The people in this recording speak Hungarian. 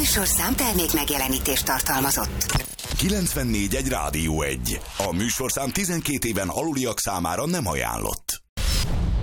műsorszám termék megjelenítést tartalmazott. 94.1 Rádió 1. A műsorszám 12 éven aluliak számára nem ajánlott.